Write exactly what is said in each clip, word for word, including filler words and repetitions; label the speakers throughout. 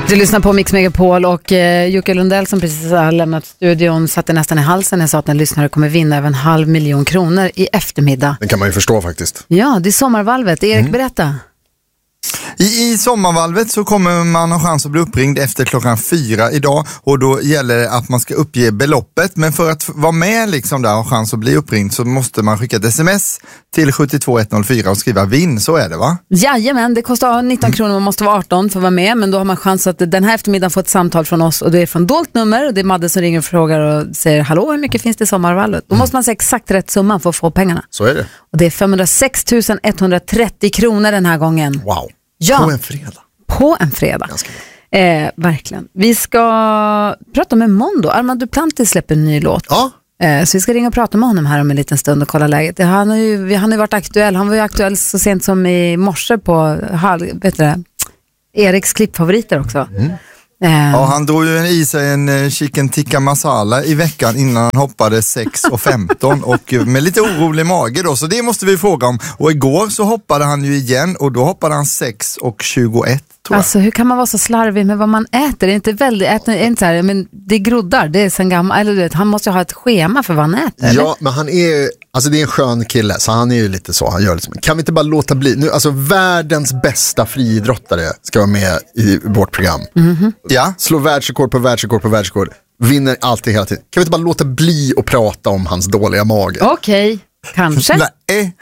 Speaker 1: Du lyssnar på Mix Megapol och eh, Jocke Lundell som precis har lämnat studion satte nästan i halsen. Jag sa att en lyssnare kommer vinna över en halv miljon kronor i eftermiddag.
Speaker 2: Det kan man ju förstå faktiskt.
Speaker 1: Ja, det är sommarvalvet. Erik, mm. berätta.
Speaker 3: I, I sommarvalvet så kommer man ha chans att bli uppringd efter klockan fyra idag och då gäller det att man ska uppge beloppet. Men för att vara med liksom där och ha chans att bli uppringd så måste man skicka ett sms till sju två ett noll fyra och skriva vinn, så är det va?
Speaker 1: Jajamän, det kostar nitton kronor, man måste vara arton för att vara med, men då har man chans att den här eftermiddagen få ett samtal från oss och det är från dolt nummer och det är Madde som ringer och frågar och säger hallå, hur mycket finns det i sommarvalvet? Då mm. måste man säga exakt rätt summa för att få pengarna.
Speaker 2: Så är det.
Speaker 1: Och det är femhundrasex tusen etthundratrettio kronor den här gången.
Speaker 2: Wow.
Speaker 1: Ja,
Speaker 2: på en fredag.
Speaker 1: På en fredag. Eh, verkligen. Vi ska prata med Mondo. Armand Duplantis släpper en ny låt.
Speaker 2: Ja.
Speaker 1: Eh, så vi ska ringa och prata med honom här om en liten stund och kolla läget. Han har ju, han har ju varit aktuell. Han var ju aktuell så sent som i morse på vet du, Eriks klippfavoriter också. Mm.
Speaker 3: Eh. Ja, han drog ju i sig en chicken tikka masala i veckan innan han hoppade sex och femton och med lite orolig mage då, så det måste vi fråga om. Och igår så hoppade han ju igen och då hoppade han sex och tjugoett.
Speaker 1: Alltså hur kan man vara så slarvig med vad man äter? Det är inte väldigt, äter, är inte så här, men det är groddar, det är sen gammal, eller du vet, han måste ju ha ett schema för vad han äter.
Speaker 2: Ja, eller? Men han är alltså det är en skön kille, så han är ju lite så, han gör liksom, kan vi inte bara låta bli, nu, alltså världens bästa friidrottare ska vara med i vårt program.
Speaker 1: Mm-hmm.
Speaker 2: Ja, slå världsrekord på världsrekord på världsrekord, vinner alltid hela tiden. Kan vi inte bara låta bli och prata om hans dåliga mage?
Speaker 1: Okej. Okay. Kanske.
Speaker 3: Nej.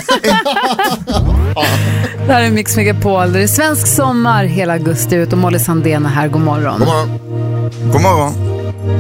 Speaker 1: Det här är Mix Megapol. Det är svensk sommar hela augusti ut och Molly Sandén här. God morgon.
Speaker 2: God morgon.
Speaker 3: God morgon.